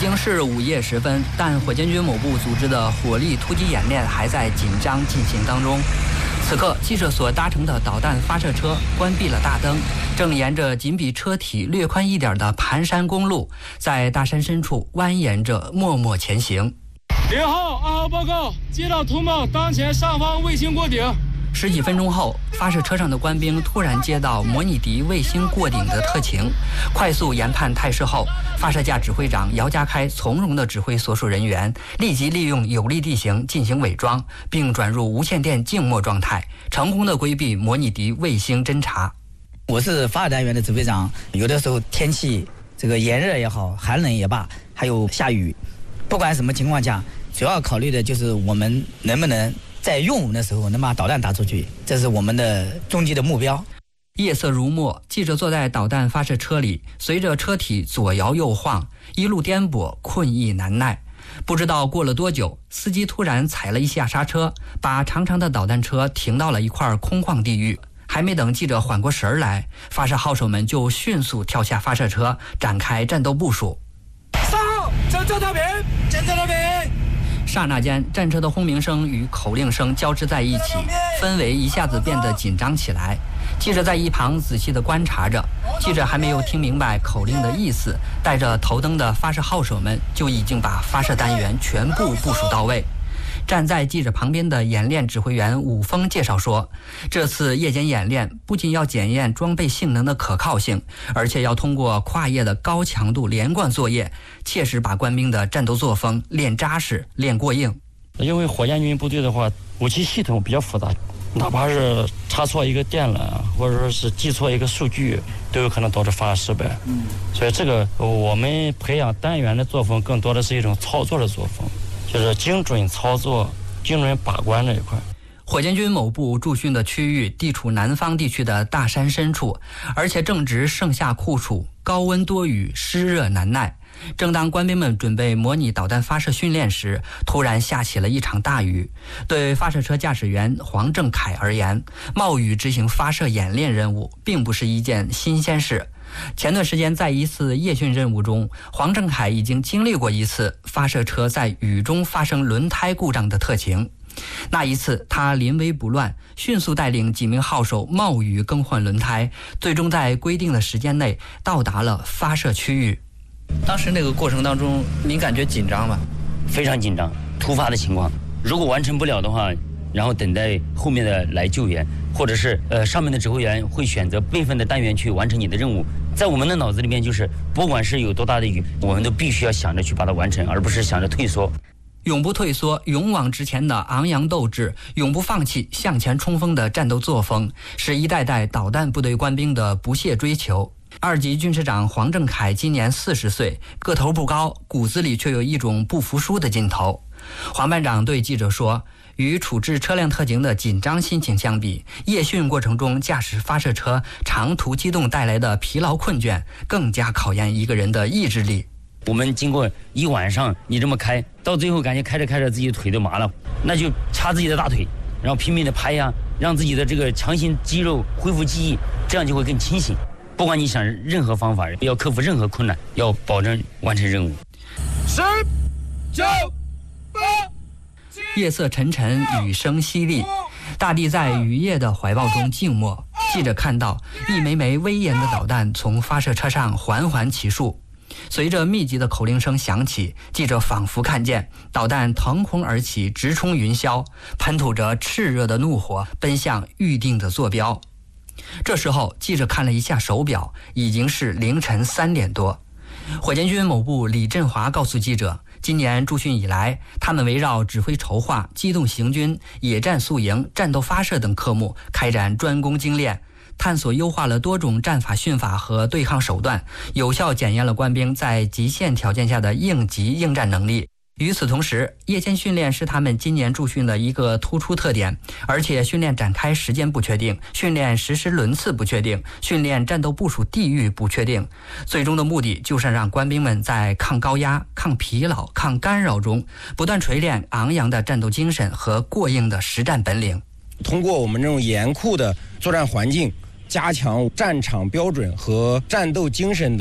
经是午夜时分，但火箭军某部组织的火力突击演练还在紧张进行当中。此刻，记者所搭乘的导弹发射车关闭了大灯，正沿着仅比车体略宽一点的盘山公路，在大山深处蜿蜒着默默前行。 0号2号报告，接到通报，当前上方卫星过顶。 十几分钟后，发射车上的官兵突然接到模拟敌卫星过顶的特情，快速研判态势后，发射架指挥长姚家开从容地指挥所属人员立即利用有利地形进行伪装，并转入无线电静默状态，成功地规避模拟敌卫星侦察。 我是发射单元的指挥长，有的时候天气这个炎热也好，寒冷也罢，还有下雨，不管什么情况下，主要考虑的就是我们能不能在用的时候能把导弹打出去，这是我们的终极的目标。 夜色如墨，记者坐在导弹发射车里，随着车体左摇右晃，一路颠簸，困意难耐。不知道过了多久，司机突然踩了一下刹车，把长长的导弹车停到了一块空旷地域。还没等记者缓过神来，发射号手们就迅速跳下发射车，展开战斗部署。 3号，侦测调频，侦测调频。 刹那间，战车的轰鸣声与口令声交织在一起，氛围一下子变得紧张起来。记者在一旁仔细地观察着，记者还没有听明白口令的意思，带着头灯的发射号手们就已经把发射单元全部部署到位。站在记者旁边的演练指挥员武峰介绍说，这次夜间演练不仅要检验装备性能的可靠性，而且要通过跨夜的高强度连贯作业，切实把官兵的战斗作风练扎实、练过硬。 因为火箭军部队的话，武器系统比较复杂，哪怕是插错一个电缆，或者说是记错一个数据，都有可能导致发射失败。所以这个我们培养单元的作风，更多的是一种操作的作风，就是精准操作、精准把关这一块。 火箭军某部驻训的区域地处南方地区的大山深处，而且正值盛夏酷暑，高温多雨，湿热难耐。正当官兵们准备模拟导弹发射训练时，突然下起了一场大雨。对发射车驾驶员黄正凯而言，冒雨执行发射演练任务并不是一件新鲜事。前段时间在一次夜训任务中，黄正凯已经经历过一次发射车在雨中发生轮胎故障的特情。那一次他临危不乱，迅速带领几名号手冒雨更换轮胎，最终在规定的时间内到达了发射区域。当时那个过程当中，您感觉紧张吗？ 非常紧张，突发的情况，如果完成不了的话，然后等待后面的来救援，或者是上面的指挥员会选择备份的单元去完成你的任务。在我们的脑子里面，就是不管是有多大的雨，我们都必须要想着去把它完成，而不是想着退缩。 永不退缩、勇往直前的昂扬斗志，永不放弃向前冲锋的战斗作风，是一代代导弹部队官兵的不懈追求。2级军师长黄正凯今年40岁，个头不高，骨子里却有一种不服输的劲头。黄班长对记者说，与处置车辆特警的紧张心情相比，夜训过程中驾驶发射车长途机动带来的疲劳困倦，更加考验一个人的意志力。 我们经过一晚上，你这么开，到最后感觉开着开着自己的腿都麻了，那就掐自己的大腿，然后拼命的拍呀，让自己的这个强行肌肉恢复记忆，这样就会更清醒。不管你想任何方法，要克服任何困难，要保证完成任务。 10、9、8。 夜色沉沉，雨声淅沥，大地在雨夜的怀抱中静默。记者看到一枚枚威严的导弹从发射车上缓缓起束，随着密集的口令声响起，记者仿佛看见导弹腾空而起，直冲云霄，喷吐着炽热的怒火，奔向预定的坐标。这时候，记者看了一下手表，已经是凌晨3点多。火箭军某部李振华告诉记者，今年驻训以来，他们围绕指挥筹划、机动行军、野战宿营、战斗发射等科目开展专攻精练，探索优化了多种战法训法和对抗手段，有效检验了官兵在极限条件下的应急应战能力。与此同时，夜间训练是他们今年驻训的一个突出特点，而且训练展开时间不确定，训练实施轮次不确定，训练战斗部署地域不确定。最终的目的就是让官兵们在抗高压、抗疲劳、抗干扰中不断锤炼昂扬的战斗精神和过硬的实战本领。 通过我们这种严酷的作战环境，加强战场标准和战斗精神的